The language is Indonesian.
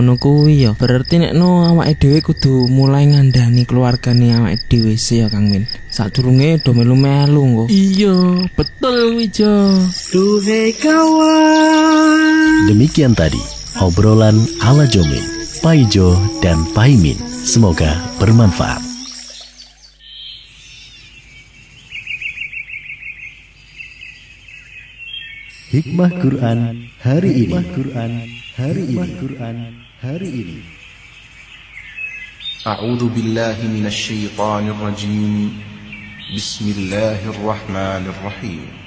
Ngono kuwi ya, berarti nek awake dhewe kudu mulai ngandani keluargane awake dhewe sih ya Kang Min. Sadurunge do melu-melu nggo. Iya, betul kuwi Jo. Duhai kawan. Demikian tadi obrolan ala Jomin, Paijo dan Paimin. Semoga bermanfaat. Hikmah Quran hari ini. A'udzu billahi minasy syaithanir rajim. Bismillahirrahmanirrahim.